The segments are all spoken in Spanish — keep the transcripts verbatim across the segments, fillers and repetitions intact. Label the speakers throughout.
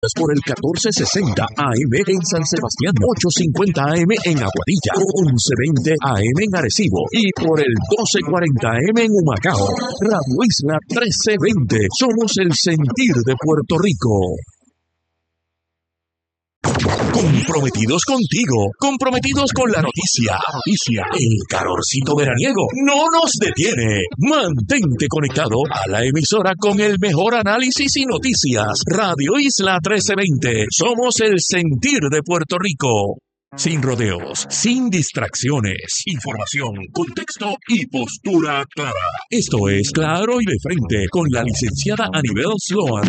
Speaker 1: Por el catorce sesenta A M en San Sebastián, ochocientos cincuenta A M en Aguadilla, once veinte A M en Arecibo y por el doce cuarenta A M en Humacao. Radio Isla trece veinte. Somos el sentir de Puerto Rico. Comprometidos contigo, comprometidos con la noticia, noticia, el calorcito veraniego no nos detiene. Mantente conectado a la emisora con el mejor análisis y noticias. Radio Isla trece veinte, somos el sentir de Puerto Rico. Sin rodeos, sin distracciones, información, contexto y postura clara. Esto es Claro y de Frente con la licenciada Anibel Sloan.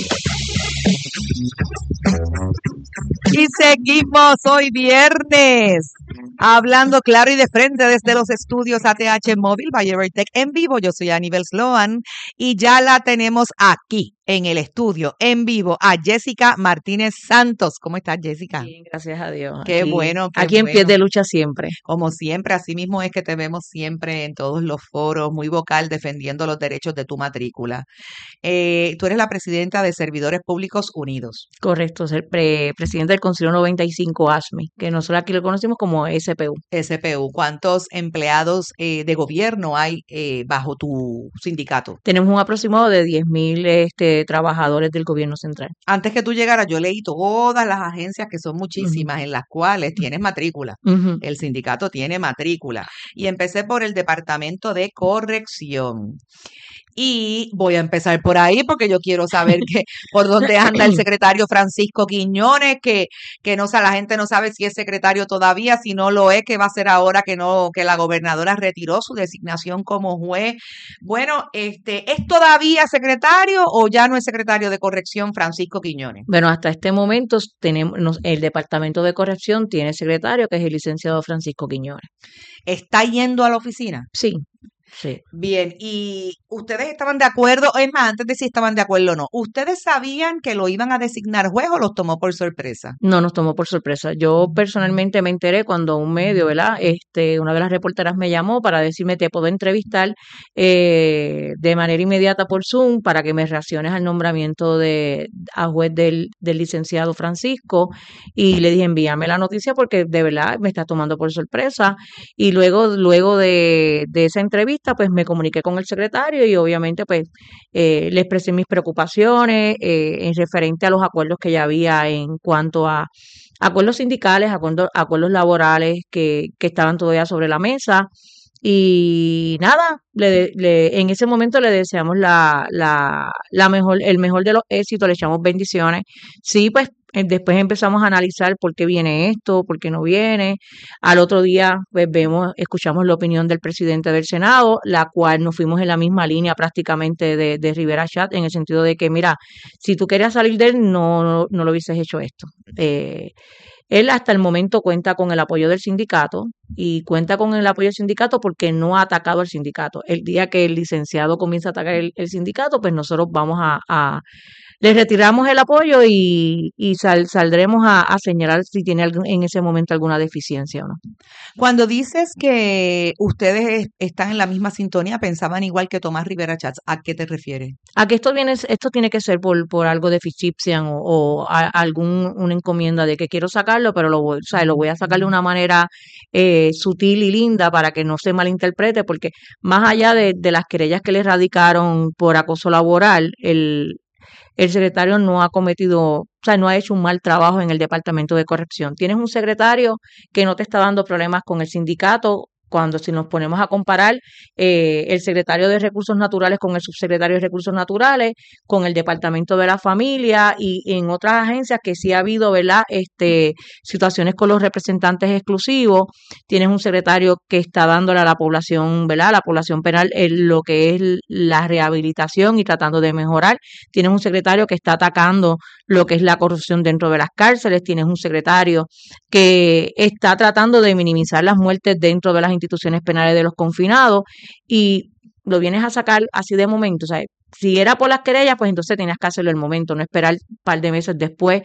Speaker 2: Y seguimos hoy viernes, hablando claro y de frente desde los estudios A T H Móvil, Bayer Tech en vivo. Yo soy Anibel Sloan y ya la tenemos aquí en el estudio, en vivo, a Jessica Martínez Santos. ¿Cómo estás, Jessica?
Speaker 3: Bien, gracias a Dios.
Speaker 2: Qué
Speaker 3: aquí,
Speaker 2: bueno. Qué
Speaker 3: aquí en
Speaker 2: bueno.
Speaker 3: Pies de Lucha siempre.
Speaker 2: Como siempre, así mismo es que te vemos siempre en todos los foros, muy vocal, defendiendo los derechos de tu matrícula. Eh, tú eres la presidenta de Servidores Públicos Unidos.
Speaker 3: Correcto, ser pre, presidente del Concilio noventa y cinco A S M E, que nosotros aquí lo conocemos como S P U.
Speaker 2: S P U. ¿Cuántos empleados eh, de gobierno hay eh, bajo tu sindicato?
Speaker 3: Tenemos un aproximado de diez mil este, trabajadores del gobierno central.
Speaker 2: Antes que tú llegaras, yo leí todas las agencias, que son muchísimas, uh-huh. en las cuales tienes matrícula. Uh-huh. El sindicato tiene matrícula. Y empecé por el Departamento de Corrección. Y voy a empezar por ahí porque yo quiero saber que, por dónde anda el secretario Francisco Quiñones, que, que no, la gente no sabe si es secretario todavía, si no lo es, que va a ser ahora que no, que la gobernadora retiró su designación como juez. Bueno, este, ¿es todavía secretario o ya no es secretario de Corrección Francisco Quiñones?
Speaker 3: Bueno, hasta este momento tenemos el Departamento de Corrección tiene secretario, que es el licenciado Francisco Quiñones.
Speaker 2: ¿Está yendo a la oficina?
Speaker 3: Sí. Sí.
Speaker 2: Bien, ¿y ustedes estaban de acuerdo? Es más, antes de si estaban de acuerdo o no, ¿ustedes sabían que lo iban a designar juez o los tomó por sorpresa?
Speaker 3: No, nos tomó por sorpresa. Yo personalmente me enteré cuando un medio, ¿verdad? Este, una de las reporteras me llamó para decirme te puedo entrevistar eh, de manera inmediata por Zoom para que me reacciones al nombramiento de a juez del, del licenciado Francisco, y le dije envíame la noticia porque de verdad me está tomando por sorpresa. Y luego, luego de, de esa entrevista pues me comuniqué con el secretario y obviamente pues eh, le expresé mis preocupaciones eh, en referente a los acuerdos que ya había en cuanto a acuerdos sindicales, acuerdos, acuerdos laborales que, que estaban todavía sobre la mesa. Y nada, le, le, en ese momento le deseamos la, la, la mejor, el mejor de los éxitos, le echamos bendiciones. Sí, pues después empezamos a analizar por qué viene esto, por qué no viene. Al otro día, pues vemos, escuchamos la opinión del presidente del Senado, la cual nos fuimos en la misma línea prácticamente de, de Rivera Chat, en el sentido de que, mira, si tú querías salir de él, no, no, no lo hubieses hecho esto. Eh, Él hasta el momento cuenta con el apoyo del sindicato y cuenta con el apoyo del sindicato porque no ha atacado al sindicato. El día que el licenciado comienza a atacar el, el sindicato, pues nosotros vamos a, a le retiramos el apoyo y, y sal, saldremos a, a señalar si tiene algún, en ese momento alguna deficiencia o no.
Speaker 2: Cuando dices que ustedes están en la misma sintonía, pensaban igual que Tomás Rivera Chats, ¿a qué te refieres?
Speaker 3: A que esto viene, esto tiene que ser por, por algo de ficticia o, o a, algún una encomienda de que quiero sacarlo, pero lo voy, o sea, lo voy a sacar de una manera eh, sutil y linda para que no se malinterprete, porque más allá de, de las querellas que le radicaron por acoso laboral, el el secretario no ha cometido, o sea, no ha hecho un mal trabajo en el Departamento de Corrección. Tienes un secretario que no te está dando problemas con el sindicato, cuando si nos ponemos a comparar eh, el secretario de Recursos Naturales con el subsecretario de Recursos Naturales, con el Departamento de la Familia y en otras agencias que sí ha habido, ¿verdad? Este, situaciones con los representantes exclusivos. Tienes un secretario que está dándole a la población, ¿verdad? A la población penal el, lo que es la rehabilitación y tratando de mejorar. Tienes un secretario que está atacando lo que es la corrupción dentro de las cárceles. Tienes un secretario que está tratando de minimizar las muertes dentro de las instituciones penales de los confinados y lo vienes a sacar así de momento. O sea, si era por las querellas, pues entonces tenías que hacerlo el momento, no esperar un par de meses después.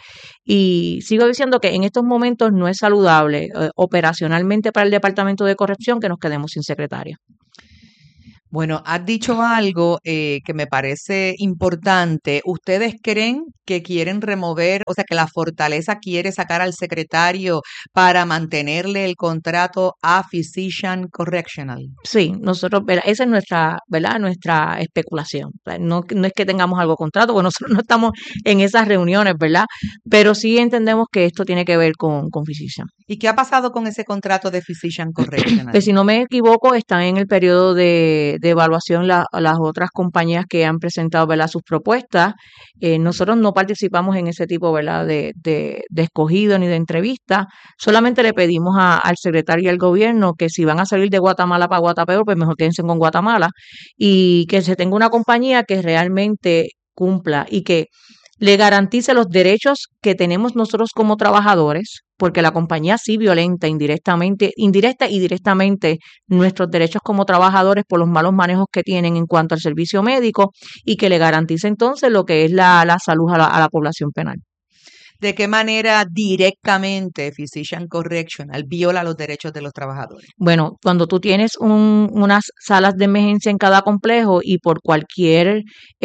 Speaker 3: Y sigo diciendo que en estos momentos no es saludable eh, operacionalmente para el Departamento de Corrección que nos quedemos sin secretario.
Speaker 2: Bueno, has dicho algo eh, que me parece importante. ¿Ustedes creen que quieren remover, o sea, que la Fortaleza quiere sacar al secretario para mantenerle el contrato a Physician Correctional?
Speaker 3: Sí, nosotros, ¿verdad? Esa es nuestra, ¿verdad? Nuestra especulación. No, no es que tengamos algo contrato, porque nosotros no estamos en esas reuniones, ¿verdad? Pero sí entendemos que esto tiene que ver con, con Physician.
Speaker 2: ¿Y qué ha pasado con ese contrato de Physician Correctional?
Speaker 3: Pues si no me equivoco, están en el periodo de, de evaluación la, las otras compañías que han presentado, ¿verdad?, sus propuestas. Eh, nosotros no participamos en ese tipo, ¿verdad?, de, de, de escogido ni de entrevista. Solamente le pedimos a, al secretario y al gobierno que si van a salir de Guatemala para Guatapeor, pues mejor quédense con Guatemala y que se tenga una compañía que realmente cumpla y que le garantice los derechos que tenemos nosotros como trabajadores, porque la compañía sí violenta indirectamente, indirecta y directamente nuestros derechos como trabajadores por los malos manejos que tienen en cuanto al servicio médico y que le garantice entonces lo que es la, la salud a la, a la población penal.
Speaker 2: ¿De qué manera directamente Physician Correctional viola los derechos de los trabajadores?
Speaker 3: Bueno, cuando tú tienes un, unas salas de emergencia en cada complejo y por cualquier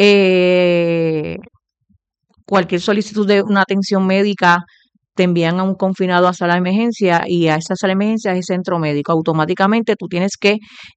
Speaker 3: eh, cualquier solicitud de una atención médica te envían a un confinado a sala de emergencia y a esa sala de emergencia es centro médico. Automáticamente tú tienes que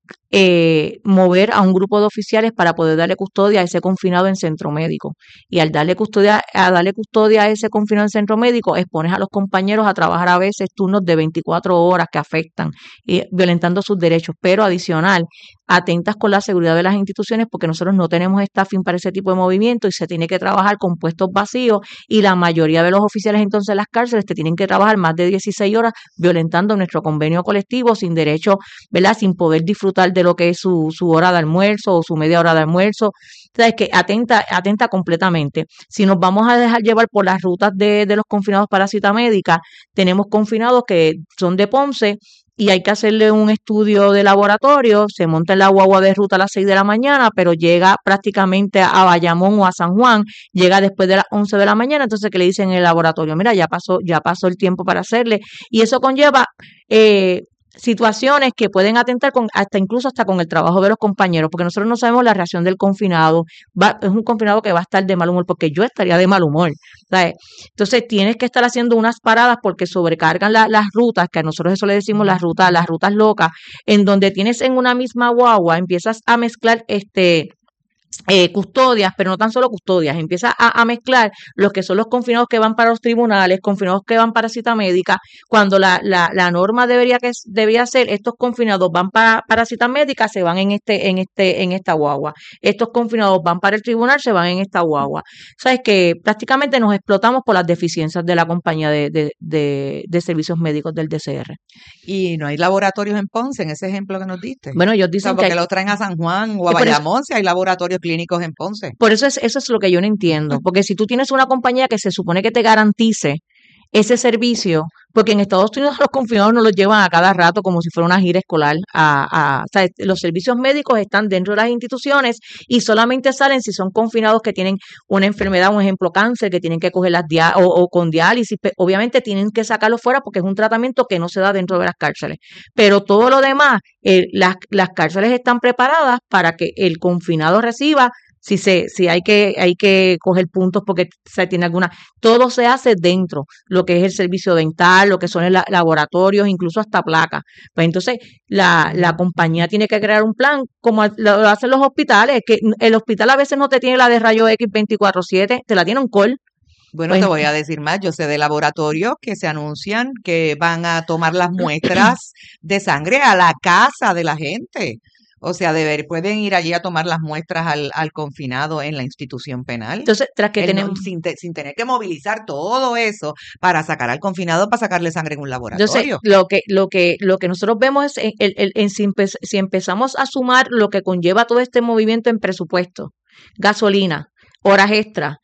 Speaker 3: eh, mover a un grupo de oficiales para poder darle custodia a ese confinado en centro médico. Y al darle custodia, a darle custodia a ese confinado en centro médico, expones a los compañeros a trabajar a veces turnos de veinticuatro horas que afectan, y violentando sus derechos. Pero adicional, atentas con la seguridad de las instituciones porque nosotros no tenemos staffing para ese tipo de movimiento y se tiene que trabajar con puestos vacíos y la mayoría de los oficiales entonces en las cárceles te tienen que trabajar más de dieciséis horas violentando nuestro convenio colectivo sin derecho, ¿verdad?, sin poder disfrutar de lo que es su, su hora de almuerzo o su media hora de almuerzo. O sea, es que atenta, atenta completamente. Si nos vamos a dejar llevar por las rutas de, de los confinados para cita médica, tenemos confinados que son de Ponce y hay que hacerle un estudio de laboratorio, se monta en la guagua de ruta a las seis de la mañana, pero llega prácticamente a Bayamón o a San Juan, llega después de las once de la mañana, entonces que le dicen en el laboratorio, mira, ya pasó, ya pasó el tiempo para hacerle, y eso conlleva eh, situaciones que pueden atentar con hasta incluso hasta con el trabajo de los compañeros, porque nosotros no sabemos la reacción del confinado. Va, es un confinado que va a estar de mal humor, porque yo estaría de mal humor, ¿sabes? Entonces tienes que estar haciendo unas paradas porque sobrecargan la, las rutas, que a nosotros eso le decimos las rutas, las rutas locas, en donde tienes en una misma guagua, empiezas a mezclar este Eh, custodias, pero no tan solo custodias, empieza a, a mezclar los que son los confinados que van para los tribunales, confinados que van para cita médica, cuando la, la, la norma debería que debería ser estos confinados van para, para cita médica, se van en este, en este, en esta guagua. Estos confinados van para el tribunal, se van en esta guagua. Sabes que prácticamente nos explotamos por las deficiencias de la compañía de, de, de, de servicios médicos del D C R.
Speaker 2: Y no hay laboratorios en Ponce, en ese ejemplo que nos diste.
Speaker 3: Bueno, ellos dicen
Speaker 2: o sea, porque
Speaker 3: que hay,
Speaker 2: los traen a San Juan o a Bayamón, si hay laboratorios clínicos en Ponce.
Speaker 3: Por eso es, eso es lo que yo no entiendo, porque si tú tienes una compañía que se supone que te garantice ese servicio, porque en Estados Unidos los confinados no los llevan a cada rato como si fuera una gira escolar. A, a, o sea, los servicios médicos están dentro de las instituciones y solamente salen si son confinados que tienen una enfermedad, un ejemplo cáncer, que tienen que coger las dia o, o con diálisis. Obviamente tienen que sacarlo fuera porque es un tratamiento que no se da dentro de las cárceles. Pero todo lo demás, eh, las, las cárceles están preparadas para que el confinado reciba. Si se, si hay que, hay que coger puntos porque se tiene alguna, todo se hace dentro, lo que es el servicio dental, lo que son los laboratorios, incluso hasta placas. Pues entonces la, la compañía tiene que crear un plan, como lo hacen los hospitales, que el hospital a veces no te tiene la de rayo X veinticuatro siete, te la tiene un call.
Speaker 2: Bueno, pues, te voy a decir más, yo sé de laboratorios que se anuncian que van a tomar las muestras de sangre a la casa de la gente. O sea, deber, pueden ir allí a tomar las muestras al, al confinado en la institución penal.
Speaker 3: Entonces, tras que
Speaker 2: El,
Speaker 3: tenemos...
Speaker 2: sin, te, sin tener que movilizar todo eso para sacar al confinado, para sacarle sangre en un laboratorio.
Speaker 3: Entonces, lo que, lo que, lo que nosotros vemos es en, el, el, en si, empe si empezamos a sumar lo que conlleva todo este movimiento en presupuesto, gasolina, horas extras,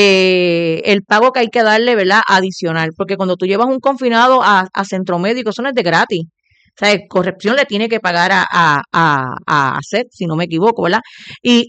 Speaker 3: eh, el pago que hay que darle, ¿verdad?, adicional, porque cuando tú llevas un confinado a, a centro médico, eso no es de gratis. O sea, corrección le tiene que pagar a, a, a, a C E P, si no me equivoco, ¿verdad? Y,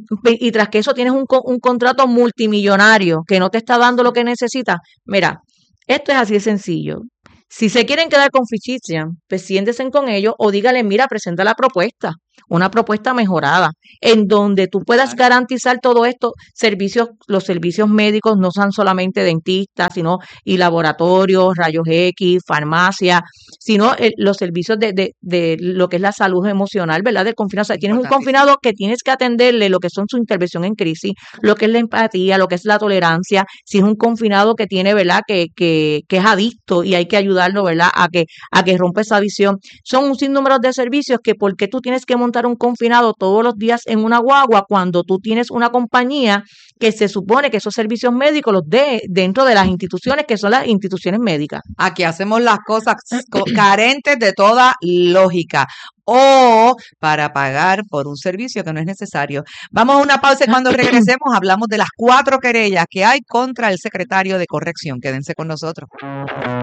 Speaker 3: y tras que eso tienes un, un contrato multimillonario que no te está dando lo que necesitas. Mira, esto es así de sencillo. Si se quieren quedar con Physician, pues siéntense con ellos o díganle, mira, presenta la propuesta. una propuesta mejorada, en donde tú puedas garantizar todo esto, servicios, los servicios médicos no son solamente dentistas, sino y laboratorios, rayos X, farmacia, sino el, los servicios de, de, de lo que es la salud emocional, ¿verdad? Del confinado. O sea, tienes un confinado que tienes que atenderle lo que son su intervención en crisis, lo que es la empatía, lo que es la tolerancia, si es un confinado que tiene, ¿verdad? Que, que, que es adicto y hay que ayudarlo, ¿verdad? A que, a que rompa esa visión. Son un sinnúmero de servicios que porque tú tienes que montar un confinado todos los días en una guagua cuando tú tienes una compañía que se supone que esos servicios médicos los dé dentro de las instituciones que son las instituciones médicas.
Speaker 2: Aquí hacemos las cosas carentes de toda lógica o para pagar por un servicio que no es necesario. Vamos a una pausa y cuando regresemos hablamos de las cuatro querellas que hay contra el secretario de Corrección. Quédense con nosotros.